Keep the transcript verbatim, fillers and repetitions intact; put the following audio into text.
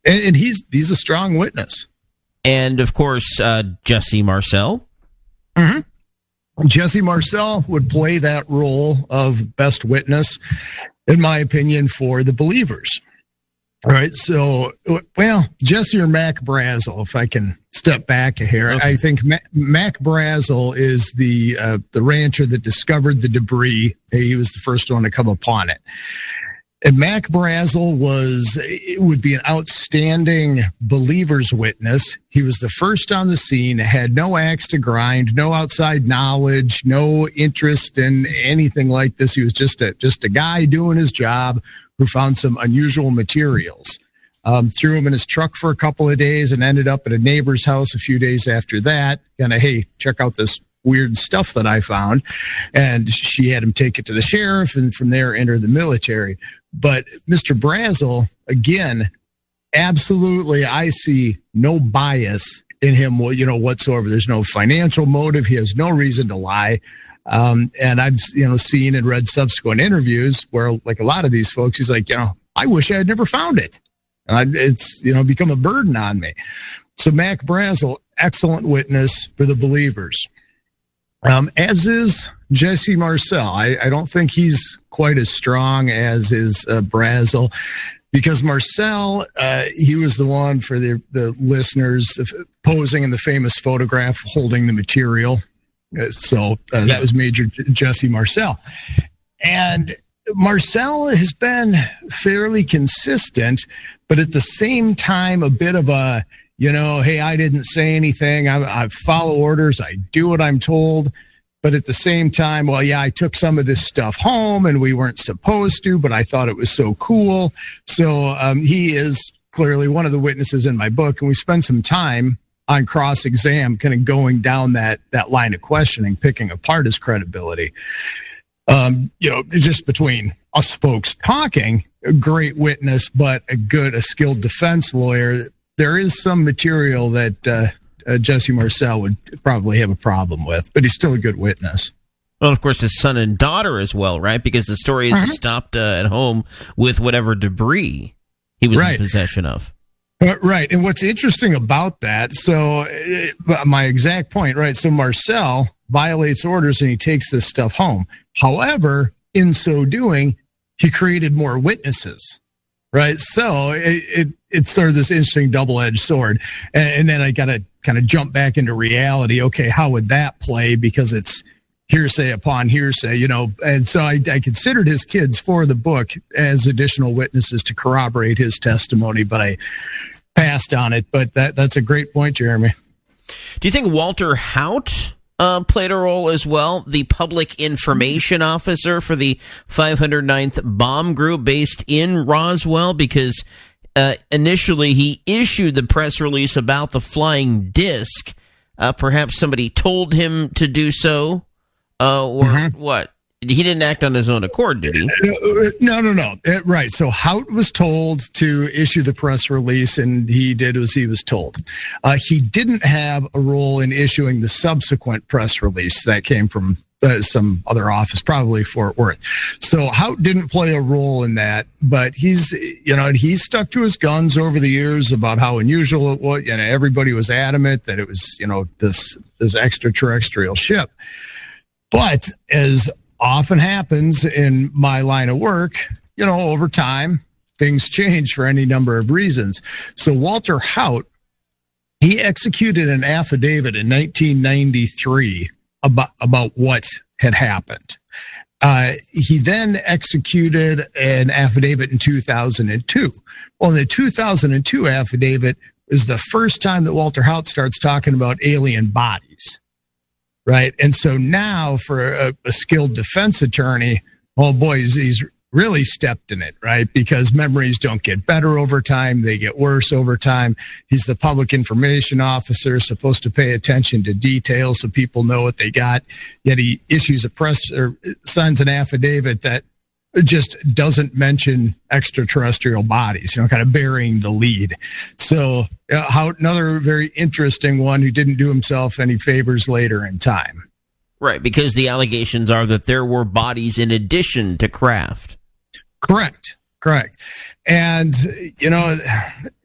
And, and he's he's a strong witness. And, of course, uh, Jesse Marcel. Mm-hmm. Jesse Marcel would play that role of best witness, in my opinion, for the believers. All right, so, well, Jesse or Mac Brazel, if I can step back here. Okay. I think Mac, Mac Brazel is the uh, the rancher that discovered the debris. He was the first one to come upon it. And Mac Brazel was, it would be an outstanding believer's witness. He was the first on the scene, had no axe to grind, no outside knowledge, no interest in anything like this. He was just a, just a guy doing his job who found some unusual materials. Um, threw him in his truck for a couple of days and ended up at a neighbor's house a few days after that. Kind of, hey, check out this weird stuff that I found. And she had him take it to the sheriff and from there enter the military. But Mister Brazel, again, absolutely, I see no bias in him, you know, whatsoever. There's no financial motive. He has no reason to lie. Um, and I've, you know, seen and read subsequent interviews where, like a lot of these folks, he's like, you know, I wish I had never found it. Uh, it's, you know, become a burden on me. So Mac Brazel, excellent witness for the believers. Um, as is Jesse Marcel. I, I don't think he's quite as strong as is uh, Brazel, because Marcel, uh, he was the one for the, the listeners posing in the famous photograph holding the material. So uh, that was Major Jesse Marcel. And Marcel has been fairly consistent, but at the same time, a bit of a, you know, hey, I didn't say anything. I, I follow orders. I do what I'm told. But at the same time, well, yeah, I took some of this stuff home and we weren't supposed to, but I thought it was so cool. So um, he is clearly one of the witnesses in my book. And we spend some time on cross-exam, kind of going down that that line of questioning, picking apart his credibility. Um, you know, just between us folks talking, a great witness, but a good, a skilled defense lawyer. There is some material that uh, uh, Jesse Marcel would probably have a problem with, but he's still a good witness. Well, of course, his son and daughter as well, right? Because the story is uh-huh. he stopped uh, at home with whatever debris he was right. in possession of. Uh, right. And what's interesting about that, so uh, my exact point, right? So Marcel violates orders and he takes this stuff home. However, in so doing, he created more witnesses, right? So it, it it's sort of this interesting double-edged sword. And, and then I got to kind of jump back into reality. Okay, how would that play? Because it's hearsay upon hearsay, you know. And so I, I considered his kids for the book as additional witnesses to corroborate his testimony, but I passed on it. But that that's a great point, Jeremy. Do you think Walter Haut uh, played a role as well? The public information officer for the five hundred ninth Bomb Group based in Roswell, because uh, initially he issued the press release about the flying disc. Uh, perhaps somebody told him to do so. Uh, or mm-hmm. what? He didn't act on his own accord, did he? No, no, no. Right. So Haut was told to issue the press release, and he did as he was told. Uh, he didn't have a role in issuing the subsequent press release that came from uh, some other office, probably Fort Worth. So Haut didn't play a role in that, but he's, you know, he's stuck to his guns over the years about how unusual it was. You know, everybody was adamant that it was, you know, this this extraterrestrial ship. But as often happens in my line of work, you know, over time, things change for any number of reasons. So Walter Haut, he executed an affidavit in nineteen ninety-three about, about what had happened. Uh, he then executed an affidavit in two thousand two. Well, the two thousand two affidavit is the first time that Walter Haut starts talking about alien bodies. Right. And so now for a, a skilled defense attorney, oh boy, he's, he's really stepped in it, right? Because memories don't get better over time. They get worse over time. He's the public information officer, supposed to pay attention to details so people know what they got. Yet he issues a press or signs an affidavit that just doesn't mention extraterrestrial bodies, you know, kind of burying the lead. So uh, how another very interesting one who didn't do himself any favors later in time. Right, because the allegations are that there were bodies in addition to Kraft. Correct, correct. And, you know,